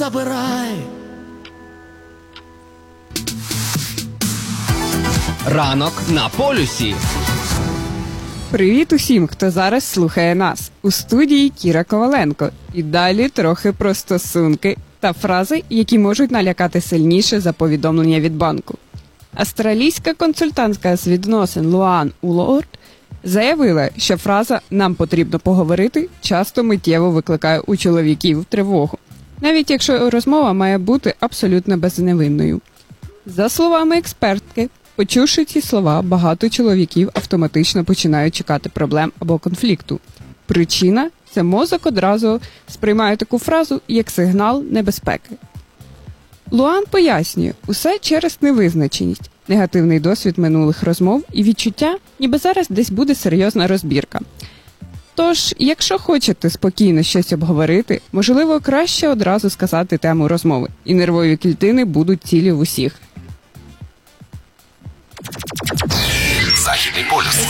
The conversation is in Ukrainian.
Забирай. Ранок на полюсі. Привіт усім, хто зараз слухає нас. У студії Кіра Коваленко. І далі трохи про стосунки та фрази, які можуть налякати сильніше за повідомлення від банку. Австралійська консультантка з відносин Луан Улорд заявила, що фраза «нам потрібно поговорити» часто миттєво викликає у чоловіків тривогу, навіть якщо розмова має бути абсолютно безневинною. За словами експертки, почувши ці слова, багато чоловіків автоматично починають чекати проблем або конфлікту. Причина – це мозок одразу сприймає таку фразу як сигнал небезпеки. Луан пояснює, усе через невизначеність, негативний досвід минулих розмов і відчуття, ніби зараз десь буде серйозна розбірка. Тож, якщо хочете спокійно щось обговорити, можливо, краще одразу сказати тему розмови, і нервові клітини будуть цілі в усіх. Західний полюс.